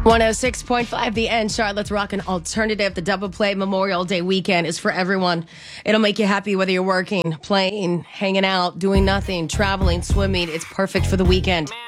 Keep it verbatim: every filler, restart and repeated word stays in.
one oh six point five The End. Charlotte's Rockin' Alternative. The Double Play Memorial Day weekend is for everyone. It'll make you happy whether you're working, playing, hanging out, doing nothing, traveling, swimming. It's perfect for the weekend.